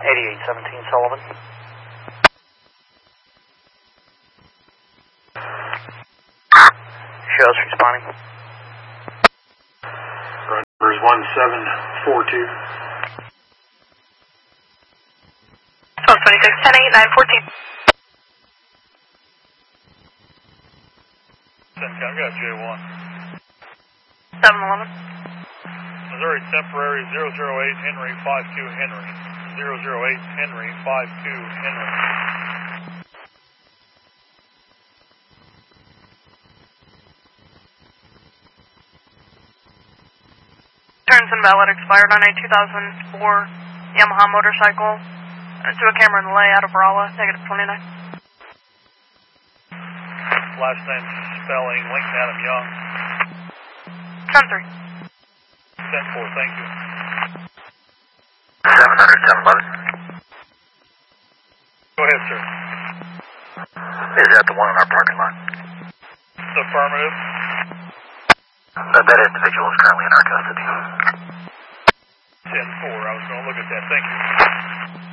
8817 Sullivan. Shows responding. Numbers 1742. 1226, 10, 8, 9, 14. I've got J1. 711. Missouri temporary 008 Henry 52 Henry. 008 Henry 52 Henry. Turns invalid, expired on a 2004 Yamaha motorcycle. To a camera in the layout of Rolla, negative 29. Last name spelling Lincoln Adam Young. 10-3. 10-4, thank you. 700, 711. Go ahead, sir. Is that the one in our parking lot? Affirmative. That individual is currently in our custody. 10-4, I was going to look at that, thank you.